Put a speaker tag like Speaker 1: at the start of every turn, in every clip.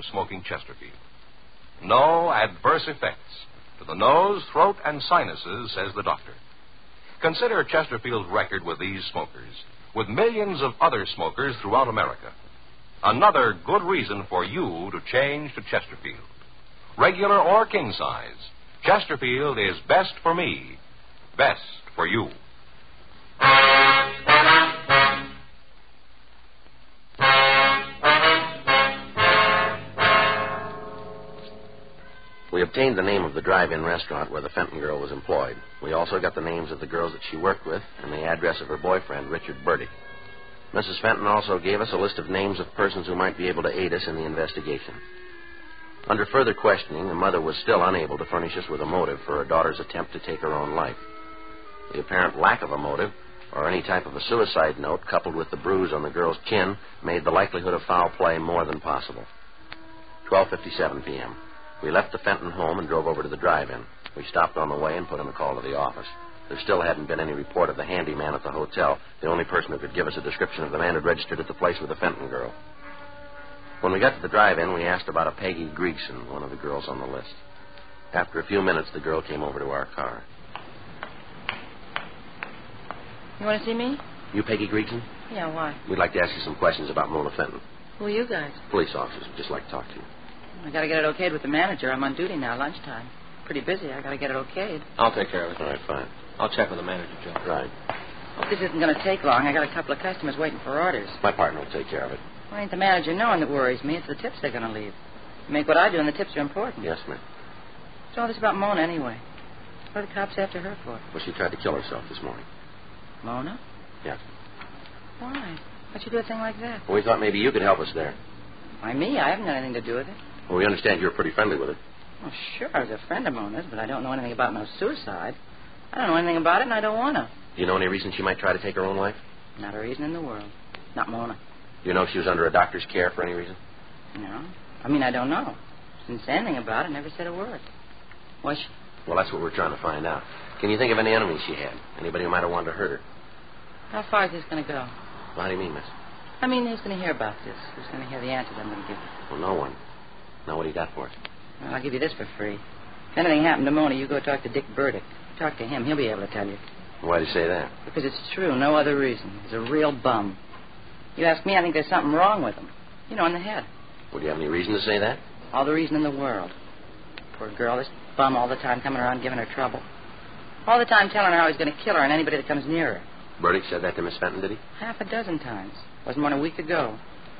Speaker 1: from smoking Chesterfield. No adverse effects to the nose, throat, and sinuses, says the doctor. Consider Chesterfield's record with these smokers, with millions of other smokers throughout America. Another good reason for you to change to Chesterfield. Regular or king size, Chesterfield is best for me, best for you.
Speaker 2: We obtained the name of the drive-in restaurant where the Fenton girl was employed. We also got the names of the girls that she worked with and the address of her boyfriend, Richard Burdick. Mrs. Fenton also gave us a list of names of persons who might be able to aid us in the investigation. Under further questioning, the mother was still unable to furnish us with a motive for her daughter's attempt to take her own life. The apparent lack of a motive, or any type of a suicide note, coupled with the bruise on the girl's chin, made the likelihood of foul play more than possible. 12:57 p.m. We left the Fenton home and drove over to the drive-in. We stopped on the way and put in a call to the office. There still hadn't been any report of the handyman at the hotel, the only person who could give us a description of the man who'd registered at the place with the Fenton girl. When we got to the drive-in, we asked about a Peggy Gregson, one of the girls on the list. After a few minutes, the girl came over to our car.
Speaker 3: You want to see me?
Speaker 2: You Peggy Gregson?
Speaker 3: Yeah, why?
Speaker 2: We'd like to ask you some questions about Mona Fenton.
Speaker 3: Who are you guys?
Speaker 2: Police officers. We'd just like to talk to you.
Speaker 3: I got to get it okayed with the manager. I'm on duty now, lunchtime. Pretty busy. I got to get it okayed.
Speaker 4: I'll take care of it.
Speaker 2: All right, fine.
Speaker 4: I'll check with the manager, Joe.
Speaker 2: Right.
Speaker 3: Hope this isn't going to take long. I got a couple of customers waiting for orders.
Speaker 2: My partner will take care of it.
Speaker 3: Well, ain't the manager knowing that worries me. It's the tips they're going to leave. You make what I do, and the tips are important.
Speaker 2: Yes, ma'am.
Speaker 3: What's all this about Mona, anyway? What are the cops after her for?
Speaker 2: Well, she tried to kill herself this morning.
Speaker 3: Mona?
Speaker 2: Yes.
Speaker 3: Why? Why'd you do a thing like that?
Speaker 2: Well, we thought maybe you could help us there.
Speaker 3: Why, me? I haven't got anything to do with it.
Speaker 2: Well, we understand you're pretty friendly with her.
Speaker 3: Well, sure, I was a friend of Mona's, but I don't know anything about no suicide. I don't know anything about it, and I don't want to.
Speaker 2: Do you know any reason she might try to take her own life?
Speaker 3: Not a reason in the world. Not Mona.
Speaker 2: Do you know if she was under a doctor's care for any reason?
Speaker 3: No. I mean, I don't know. She didn't say anything about it, never said a word. Was she?
Speaker 2: Well, that's what we're trying to find out. Can you think of any enemies she had? Anybody who might have wanted to hurt her?
Speaker 3: How far is this going to go?
Speaker 2: Well, how do you mean, miss?
Speaker 3: I mean, who's going to hear about this? Who's going to hear the answers I'm going to give you?
Speaker 2: Well, no one. Now, what do you got for us?
Speaker 3: Well, I'll give you this for free. If anything happened to Mona, you go talk to Dick Burdick. Talk to him. He'll be able to tell you.
Speaker 2: Why do you say that?
Speaker 3: Because it's true. No other reason. He's a real bum. You ask me, I think there's something wrong with him. You know, in the head.
Speaker 2: Well, do you have any reason to say that?
Speaker 3: All the reason in the world. Poor girl, this bum all the time coming around giving her trouble. All the time telling her how he's going to kill her and anybody that comes near her.
Speaker 2: Burdick said that to Miss Fenton, did he?
Speaker 3: Half a dozen times. Wasn't more than a week ago.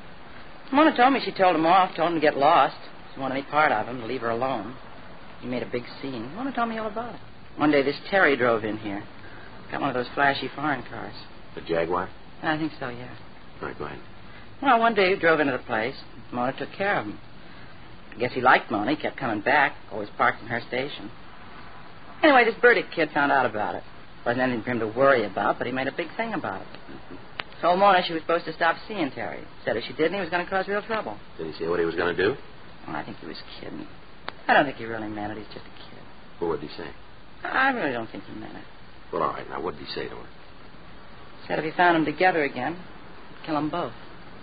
Speaker 3: Mona told me she told him off, told him to get lost. She didn't want any part of him, to leave her alone. He made a big scene. Mona told me all about it. One day this Terry drove in here. Got one of those flashy foreign cars.
Speaker 2: The Jaguar?
Speaker 3: I think so, yeah.
Speaker 2: All right, go ahead.
Speaker 3: Well, one day he drove into the place. Mona took care of him. I guess he liked Mona. He kept coming back, always parked in her station. Anyway, this Burdick kid found out about it. Wasn't anything for him to worry about, but he made a big thing about it. Told Mona she was supposed to stop seeing Terry. Said if she didn't, he was going to cause real trouble.
Speaker 2: Did he say what he was going to do?
Speaker 3: Well, I think he was kidding. I don't think he really meant it. He's just a kid.
Speaker 2: What did he say?
Speaker 3: I really don't think he meant it.
Speaker 2: Well, all right. Now, what did he say to her?
Speaker 3: Said if he found them together again, he'd kill them both.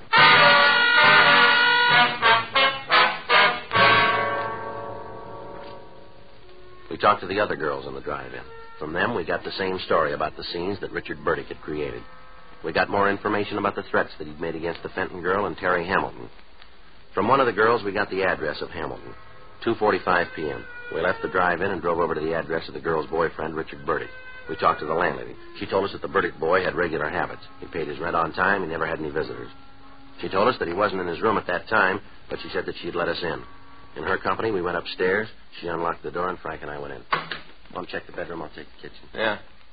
Speaker 2: We talked to the other girls in the drive-in. From them, we got the same story about the scenes that Richard Burdick had created. We got more information about the threats that he'd made against the Fenton girl and Terry Hamilton. From one of the girls, we got the address of Hamilton. 2:45 p.m. We left the drive-in and drove over to the address of the girl's boyfriend, Richard Burdick. We talked to the landlady. She told us that the Burdick boy had regular habits. He paid his rent on time. He never had any visitors. She told us that he wasn't in his room at that time, but she said that she'd let us in. In her company, we went upstairs. She unlocked the door, and Frank and I went in. I'll check the bedroom. I'll take the kitchen.
Speaker 4: Yeah.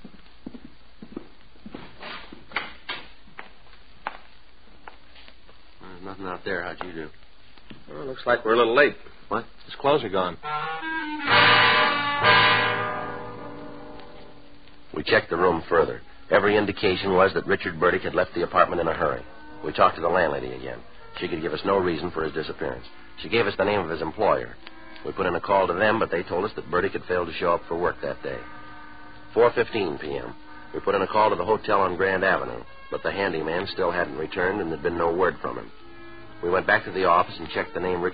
Speaker 2: There's nothing out there. How'd you do?
Speaker 4: Well, looks like we're a little late.
Speaker 2: What?
Speaker 4: His clothes are gone.
Speaker 2: We checked the room further. Every indication was that Richard Burdick had left the apartment in a hurry. We talked to the landlady again. She could give us no reason for his disappearance. She gave us the name of his employer. We put in a call to them, but they told us that Burdick had failed to show up for work that day. 4:15 p.m. We put in a call to the hotel on Grand Avenue, but the handyman still hadn't returned and there'd been no word from him. We went back to the office and checked the name Richard